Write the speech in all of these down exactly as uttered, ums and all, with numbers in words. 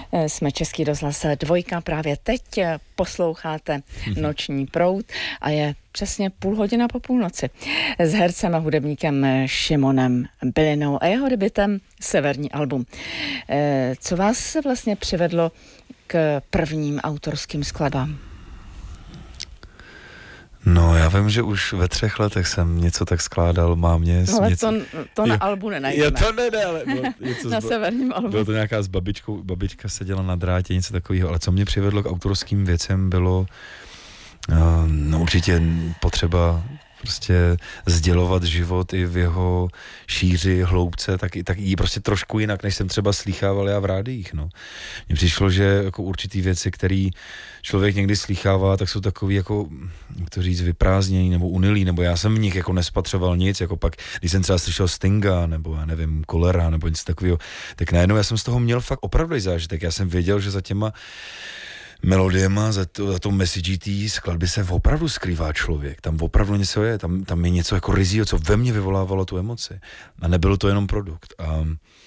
Jsme Český rozhlas Dvojka, právě teď posloucháte Noční proud a je přesně půl hodina po půlnoci. S hercem a hudebníkem Šimonem Bylinou a jeho debutem Severní album. Co vás vlastně přivedlo k prvním autorským skladbám? No, já vím, že už ve třech letech jsem něco tak skládal mámě. No, ale něco... to, to na jo, albu nenajdeme. Jo, to ne, ne, ale něco na zba... Severním albu. Bylo to nějaká s babičkou, babička seděla na drátě, něco takového, ale co mě přivedlo k autorským věcem bylo uh, no určitě potřeba prostě sdělovat život i v jeho šíři, hloubce, tak, tak i prostě trošku jinak, než jsem třeba slýchával já v rádiích, no. Mně přišlo, že jako určitý věci, který člověk někdy slýchává, tak jsou takový jako, jak to říct, vyprázdněný nebo unilý, nebo já jsem v nich jako nespatřoval nic, jako pak, když jsem třeba slyšel Stinga, nebo já nevím, Kolera, nebo něco takového, tak najednou já jsem z toho měl fakt opravdu zážitek, já jsem věděl, že za těma melodiema, za, to, za tou message té skladby se opravdu skrývá člověk. Tam opravdu něco je, tam, tam je něco jako rizího, co ve mně vyvolávalo tu emoci. A nebylo to jenom produkt. A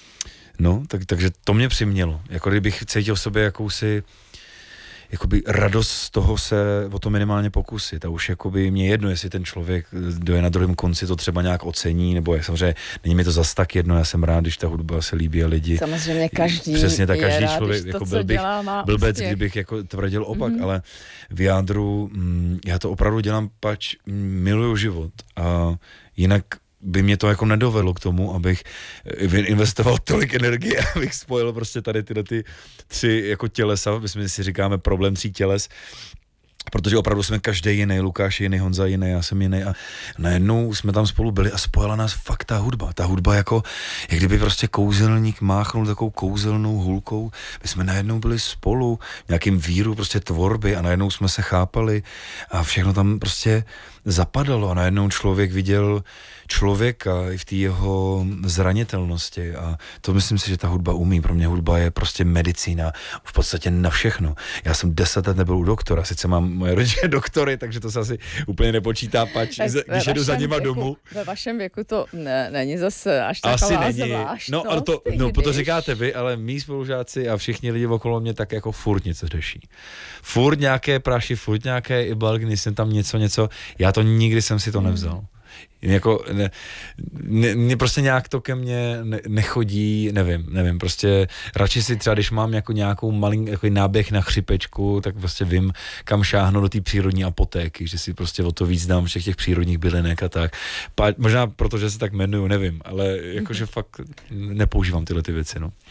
no, tak, takže to mě přimělo. Jako kdybych cítil v sobě jakousi jakoby radost z toho se o to minimálně pokusit. A už jakoby mě jedno, jestli ten člověk, kdo je na druhém konci, to třeba nějak ocení, nebo jak samozřejmě není mi to zas tak jedno, já jsem rád, když ta hudba se líbí a lidi. Samozřejmě každý Přesně tak, každý rád, člověk, to, jako byl bych blbec, kdybych jako tvrdil opak, mm-hmm. ale v jádru, mm, já to opravdu dělám, pač miluju život a jinak by mě to jako nedovedlo k tomu, abych investoval tolik energie, abych spojil prostě tady tyhle ty tři jako tělesa, my si říkáme problém tří těles, protože opravdu jsme každý jiný, Lukáš je jiný, Honza je jiný, já jsem jiný a najednou jsme tam spolu byli a spojila nás fakt ta hudba. Ta hudba jako, jak kdyby prostě kouzelník máchnul takovou kouzelnou hulkou. My jsme najednou byli spolu v nějakým víru prostě tvorby a najednou jsme se chápali a všechno tam prostě zapadalo a najednou člověk viděl člověka i v té jeho zranitelnosti a to myslím si, že ta hudba umí. Pro mě hudba je prostě medicína v podstatě na všechno. Já jsem deset let nebyl u doktora, sice mám moje rodiče doktory, takže to se asi úplně nepočítá pač, když jedu za nima věku, domů. Ve vašem věku to ne, není zase až taková asi není. zvláštnost. No, ale to, no, to říkáte vy, ale mý spolužáci a všichni lidi okolo mě tak jako furt něco řeší. Furt nějaké praši, furt nějaké ibalgny, jsem tam něco, něco. Já to nikdy jsem si to nevzal. Jako, ne, ne, ne, prostě nějak to ke mně ne, nechodí, nevím, nevím, prostě radši si třeba, když mám jako nějakou malý jako náběh na chřipečku, tak prostě vím, kam šáhnu do té přírodní apotéky, že si prostě o to víc dám všech těch přírodních bylinek a tak. Pa, možná proto, že se tak jmenuju, nevím, ale jakože fakt nepoužívám tyhle ty věci, no.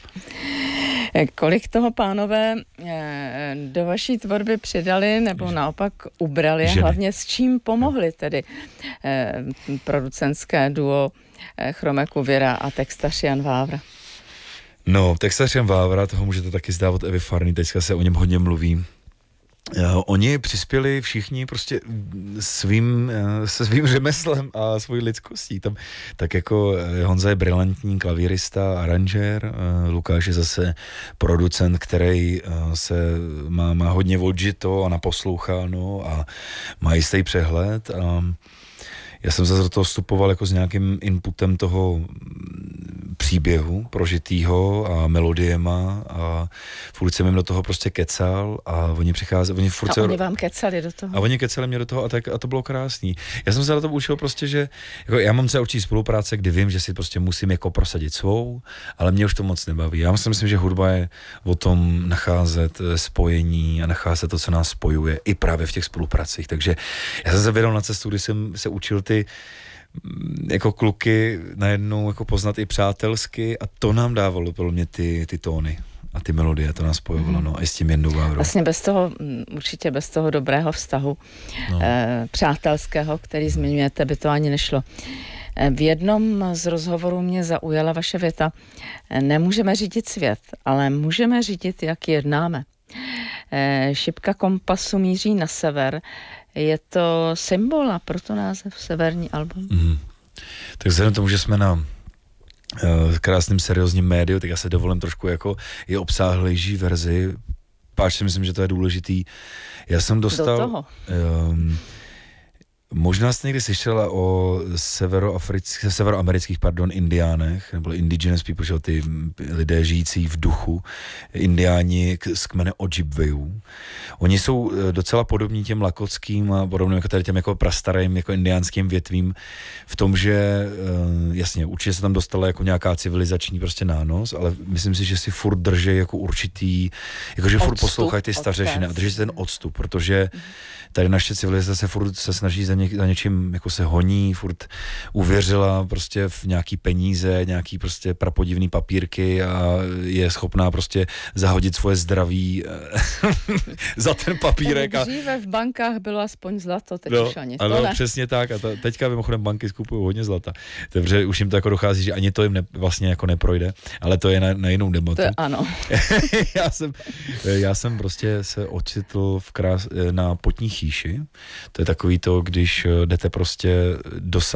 Kolik toho, pánové, do vaší tvorby přidali nebo naopak ubrali? Ženy. Hlavně s čím pomohli tedy eh, producentské duo eh, Chromeku Věra a textař Jan Vávra? No, textař Jan Vávra, toho můžete taky zdát od Evy Farny, teďka se o něm hodně mluví. Uh, oni přispěli všichni prostě svým, uh, se svým řemeslem a svojí lidskostí. Tam, tak jako uh, Honza je brilantní klavírista, aranžér, uh, Lukáš je zase producent, který uh, se má, má hodně odžito a naposloucháno a má jistý přehled. A já jsem zase do toho vstupoval jako s nějakým inputem toho příběhu prožitýho a melodiema a furt jsem jim do toho prostě kecal a oni přicházeli, oni furt a se... oni vám kecali do toho. A oni kecali mě do toho a, tak, a to bylo krásný. Já jsem se na to učil prostě, že jako já mám třeba určitý spolupráce, kdy vím, že si prostě musím jako prosadit svou, ale mě už to moc nebaví. Já si myslím, že hudba je o tom nacházet spojení a nacházet to, co nás spojuje i právě v těch spolupracích. Takže já jsem se vydal na cestu, kdy jsem se učil ty jako kluky najednou jako poznat i přátelsky a to nám dávalo pro mě ty, ty tóny a ty melodie, to nás spojovalo, no, i s tím Jendou Vávrou. Vlastně bez toho, určitě bez toho dobrého vztahu no. eh, přátelského, který zmiňujete, by to ani nešlo. Eh, v jednom z rozhovorů mě zaujala vaše věta. Eh, nemůžeme řídit svět, ale můžeme řídit, jak jednáme. Eh, šipka kompasu míří na sever. Je to symbol a proto název Severní album. Mm. Tak vzhledem tomu, že jsme na uh, krásným seriózním médiu, tak já se dovolím trošku jako je obsáhlejší verzi. Páč si myslím, že to je důležitý. Já jsem dostal... Do toho. Um, Možná jste někdy slyšela o severoafrických, severoamerických, pardon, indiánech, nebo indigenous people, že ty lidé žijící v duchu, indiáni z kmene Ojibwejů. Oni jsou docela podobní těm lakotským a podobným jako tady těm jako prastarým, jako indiánským větvím v tom, že jasně, určitě se tam dostala jako nějaká civilizační prostě nános, ale myslím si, že si furt drží jako určitý, jakože furt poslouchají ty stařešiny a drží si ten odstup, protože tady naše civilizace se furt se snaží za, ně, za něčím, jako se honí, furt uvěřila prostě v nějaký peníze, nějaký prostě prapodivný papírky a je schopná prostě zahodit svoje zdraví za ten papírek. A... Dříve v bankách bylo aspoň zlato, teď no, už ani ano, to ne. přesně tak. A ta, teďka mimochodem banky skupují hodně zlata. Takže už jim to jako dochází, že ani to jim ne, vlastně jako neprojde, ale to je na, na jinou debatu. To je ano. já, jsem, já jsem prostě se ocitl v krás, na Potní chýši. To je takový to, když jdete prostě do